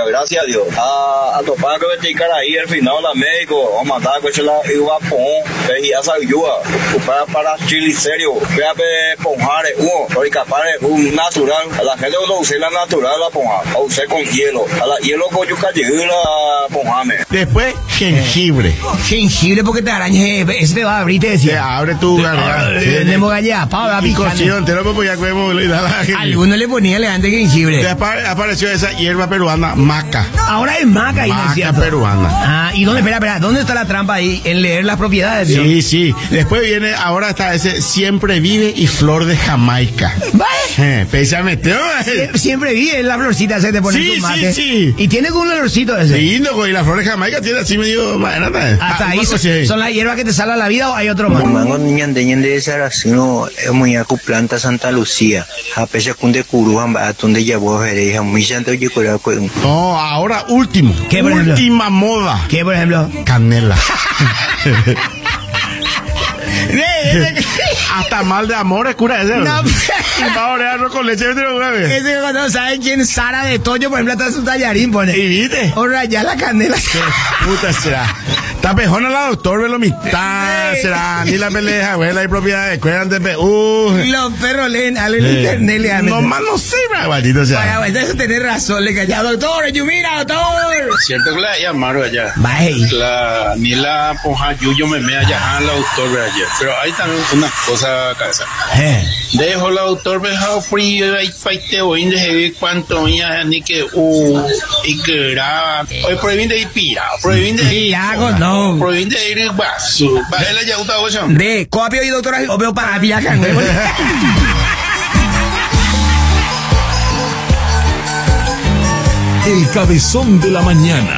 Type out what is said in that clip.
gracias a Dios. A topar que te cara ahí al final la médico, vamos a matar que se la iba a poner, y ya sabe yo, para Chile serio, vea ponjare uno, porque capaz un natural, a la gente no usa la natural la ponja, a usar con hielo, a la hielo con yuca la ponjame. Después, jengibre. Jengibre porque te arañe, ese te va a abrir, te decía. Te abre tu garganta. Tenemos allá, para y cocción, te lo puedo ya algunos le ponían elegante jengibre. Después apareció esa hierba peruana, maca. Ahora es maca, maca peruana. Ah, ¿y dónde, espera, dónde está la trampa ahí? En leer las propiedades. Sí, sí. Después viene, ahora está ese siempre vive y flor de Jamaica. Siempre vive la florcita, se te pone tu mate. Sí. Y tiene un olorcito ese. Lindo, y la flor de Jamaica tiene así medio. Hasta ahí son las hierbas que te salvan la vida o hay otro más. Mango niñandeñen de Saracino, es muy acu planta Santa Lucía. A pesar de Curuan, a donde ya vos veréis, muy santo y cura. No, ahora último. ¿Qué, por ejemplo? Última moda. ¿Qué, por ejemplo? Canela. Hasta mal de amor es cura ese. No, y va a orearlo con leche de una vez. Ese cuando saben quién Sara de Toño, por ejemplo, está su tallarín, pone. ¿Y viste? O rayar la canela. ¿Qué puta será? Está pejona la doctor, ve lo mitad, será. Ni la pelea, abuela y propiedad de cuerda de los perros leen al internet, le no más no sé, guatito, o sea. Bueno, eso tenés razón, le callá, doctor, yo mira, doctor. Cierto que la llamaron allá. Ni la ponja yuyo me allá la doctor allá. Pero hay también una cosa casa. Dejo la doctor dejado frío y paite hoy de cuánto ya ni que y que graba. Hoy prohíben de ir prohíben de ir no. Prohíben de ir vaso. Vale ya gusta ocho. De copio y doctora o veo para viajar. El cabezón de la mañana.